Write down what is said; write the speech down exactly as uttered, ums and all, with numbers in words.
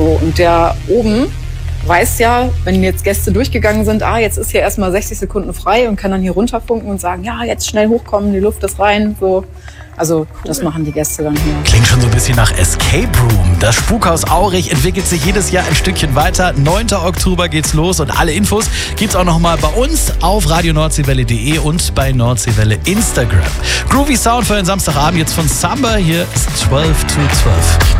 So. Und der oben weiß ja, wenn jetzt Gäste durchgegangen sind, ah, jetzt ist hier erstmal sechzig Sekunden frei und kann dann hier runterfunken und sagen, ja, jetzt schnell hochkommen, die Luft ist rein, so. Also cool. Das machen die Gäste dann hier. Klingt schon so ein bisschen nach Escape Room. Das Spukhaus Aurich entwickelt sich jedes Jahr ein Stückchen weiter. neunter Oktober geht's los und alle Infos gibt's auch nochmal bei uns auf radio nordseewelle punkt de und bei Nordseewelle Instagram. Groovy Sound für den Samstagabend jetzt von Samba. Hier ist zwölf zu zwölf.